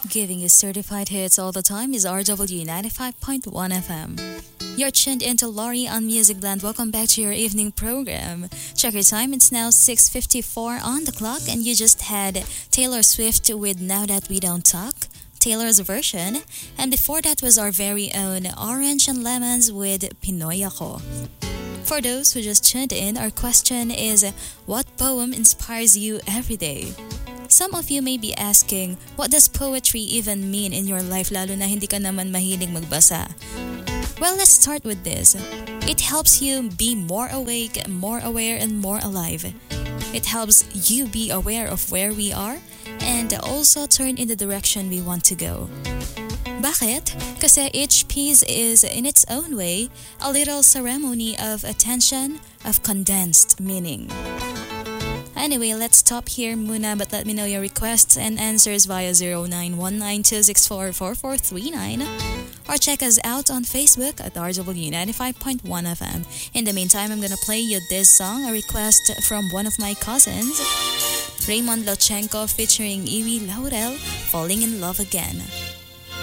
Giving you certified hits all the time is RW 95.1 FM. You're tuned into Laurie on Music Blend. Welcome back to your evening program. Check your time, it's now 6:54 on the clock, and you just had Taylor Swift with Now That We Don't Talk, Taylor's version, and before that was our very own Orange and Lemons with Pinoy Ako. For those who just tuned in, our question is, what poem inspires you every day? Some of you may be asking, what does poetry even mean in your life lalo na hindi ka naman mahilig magbasa? Well, let's start with this. It helps you be more awake, more aware, and more alive. It helps you be aware of where we are and also turn in the direction we want to go. Bakit? Kasi each piece is, in its own way, a little ceremony of attention, of condensed meaning. Anyway, let's stop here muna, but let me know your requests and answers via 0919-264-4439 or check us out on Facebook at RW 95.1 FM. In the meantime, I'm gonna play you this song, a request from one of my cousins, Raymond Lochenko featuring Iwi Laurel, Falling in Love Again.